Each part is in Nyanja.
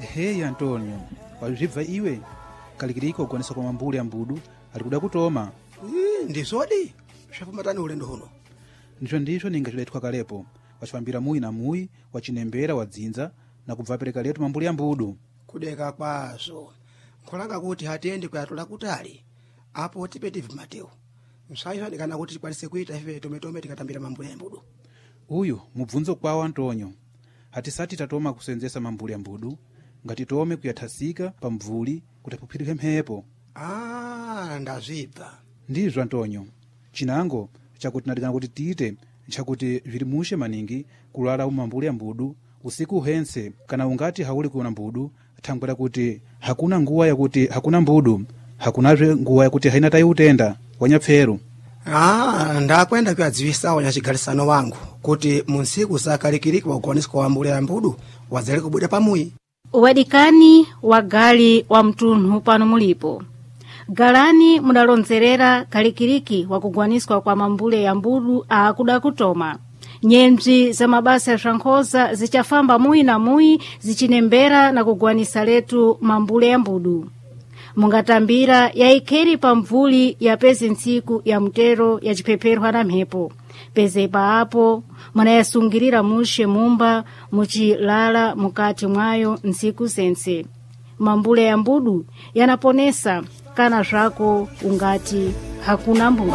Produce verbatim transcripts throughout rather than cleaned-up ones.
Hey Antonio, wazibva iwe kalikiriko kuganisa kwa mambuli ya mbudu alikuda kutoma. Ii, ndizodi shafumatani ulendo huno. Ndicho ndicho ningachiletwa kalepo wachipambira muyi na muyi wachinembera wadzinza na kubvapereka letu mambuli ya mbudu kudeka kwazo nkolanga kuti hatiendi kuyatula kutali apo tipeti vimateu msaifa ndikana kuti tikwanise kuita ife tometome tikatambira mambuli ya mbudu. Uyu mubvunzo kwawo Antonio, hatisati tatoma kusenzesa mambuli ya mbudu ngati tome kuyathasika pa mvuli kutapuphirike mphepo. Ah, ndazibva. Ndizvo Antonio, chinango chakuti nadikana kuti tite chakuti vilimushe maningi kulala umambuli ya mbudu usiku uhense kana ungati hauli kuona mbudu thangwera kuti hakuna nguwa ya kuti hakuna mbudu hakunazve nguwa ya kuti haina tayi utenda wanyapferu. Ah, ndakwenda kuyadziwisa wanyachigalisano wangu kuti munsiku sakalikiriki wakuwanisika wa mambuli ya mbudu wazali kubuda pamuyi. Uwadikani wa gali wa mtunhu pano mulipo. Galani mudalonzerera kalikiriki wakugwaniswa kwa mambule ya mbudu akuda kutoma. Nyemzi za mabasa ya shankhoza zichafamba muyi na muyi zichinembera na kugwanisa letu mambule ya mbudu. Mungatambira ya ikeri pa mvuli ya pezi nsiku ya mtero ya chipeperwa na mhepo. Peze pa apo, mwana yasungirira mushe mumba, muchilala mukati mwayo nsiku sense. Mambule ya mbudu yanaponesa kana zako ungati hakuna mbudu.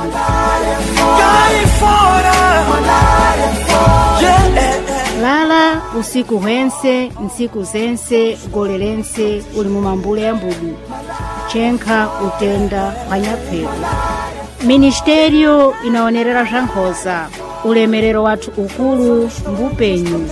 Lala usiku wense, nsiku zense, golelense, ulimu mambule ya mbudu. Chenka utenda panyapheru. Ministerio inaonerera shankhoza, ulemerero watu ukulu mbupenyu.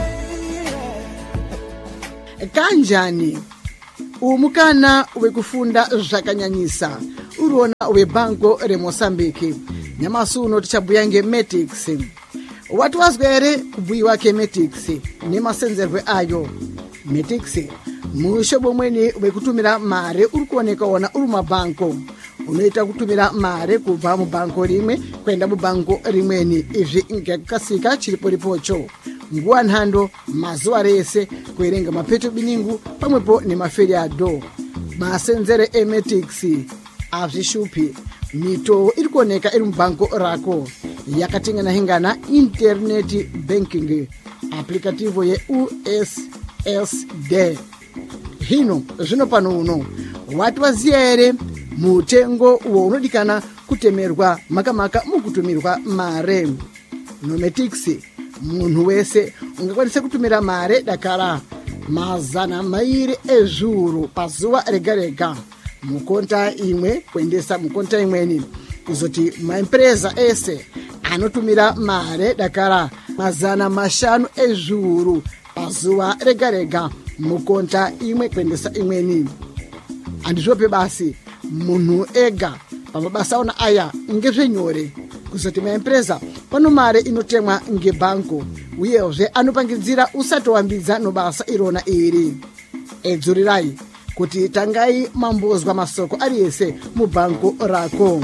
Kanjani umukana uwe kufunda zakanyanyisa uruona uwe banko re Mosambiki nyamasuno tichabuyange Metix watu wazwere kubuyiwa ke Metix ni masenzerwe ayo Metix mushobo mweni uwe kutumira mare urikuoneka ona uruma banko unoita kutumira mare kubva mu banko rimwe kwenda mu banko rimweni izvi ngakasika chilipo ripocho nguwa nhando mazuwa rese kuerenga mapeto biningu pamwepo ni maferiado masenzere emetix azvishupi mito iri kuoneka iri mubanko rako yakatingana hingana internet banking aplikativo ye U S S D. Hino zvino pano uno watu waziya ere mutengo uwo unodikana kutemerwa makamaka mukutumirwa mare nometix munhu wese ungakwanisa kutumira mare dakara mazana mairi ezvuru pazuva rega rega mukonta imwe kuendesa mukonta imweni kuzoti maempresa ese anotumira mare dakara mazana mashanu ezvuru pazuva rega rega mukonta imwe kuendesa imweni. Andizvope basi munhu ega pamabasa ona aya ngezvenyore kuzoti maempresa pano mare inotemwa ngebanko uyezve anopangidzira usatowambidza nobasa irona iri. Edzurirai kuti tangai mambozwa masoko ari ese mubanko rako.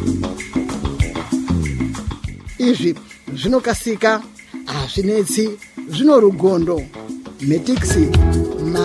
Izvi zvinokasika, hazvinetsi, zvinorugondo. Metix